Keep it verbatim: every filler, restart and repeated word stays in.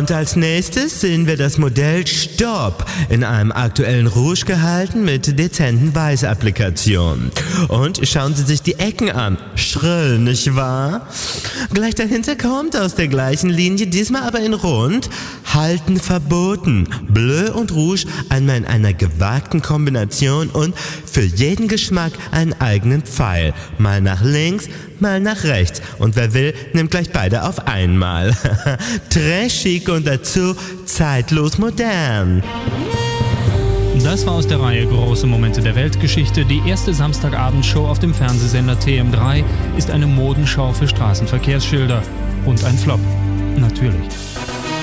Und als nächstes sehen wir das Modell Stopp in einem aktuellen Rouge gehalten mit dezenten Weißapplikationen. Und schauen Sie sich die Ecken an. Schrill, nicht wahr? Gleich dahinter kommt aus der gleichen Linie, diesmal aber in Rund, Halten verboten. Bleu und Rouge einmal in einer gewagten Kombination und für jeden Geschmack einen eigenen Pfeil. Mal nach links, mal nach rechts. Und wer will, nimmt gleich beide auf einmal. Très chic und dazu zeitlos modern. Das war aus der Reihe Große Momente der Weltgeschichte. Die erste Samstagabendshow auf dem Fernsehsender T M drei ist eine Modenschau für Straßenverkehrsschilder. Und ein Flop. Natürlich.